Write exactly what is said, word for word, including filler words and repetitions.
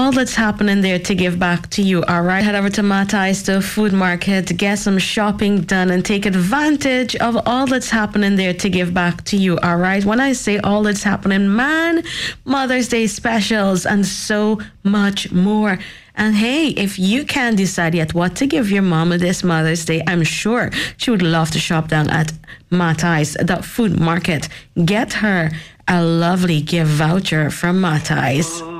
all that's happening there to give back to you, all right? Head over to Matthias, the food market, get some shopping done and take advantage of all that's happening there to give back to you, all right? When I say all that's happening, man, Mother's Day specials and so much more. And hey, if you can't decide yet what to give your mama this Mother's Day, I'm sure she would love to shop down at Matthias, the food market. Get her a lovely gift voucher from Matthias.